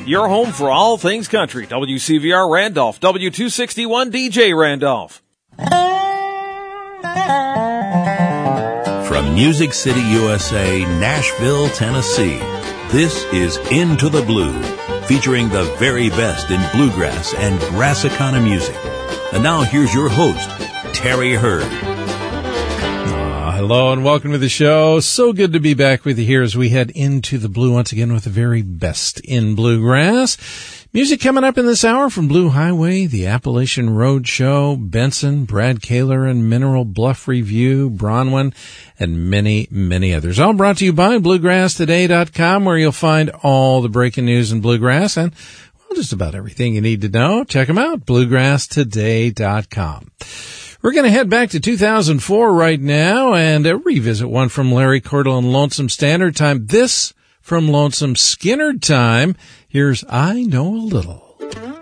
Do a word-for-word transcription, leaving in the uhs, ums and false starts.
your home for all things country. W C V R Randolph, W two sixty-one D J Randolph. From Music City, U S A, Nashville, Tennessee, this is Into the Blue, featuring the very best in bluegrass and Brassicana music. And now here's your host, Terry Hurd. Hello and welcome to the show. So good to be back with you here as we head into the blue once again with the very best in bluegrass. Music coming up in this hour from Blue Highway, the Appalachian Road Show, Benson, Brad Kaler and Mineral Bluff Review, Bronwyn, and many, many others. All brought to you by bluegrass today dot com, where you'll find all the breaking news in bluegrass and, well, just about everything you need to know. Check them out, bluegrass today dot com. We're going to head back to two thousand four right now and uh, revisit one from Larry Cordell and Lonesome Standard Time. This from Lonesome Skinner Time. Here's I Know a Little.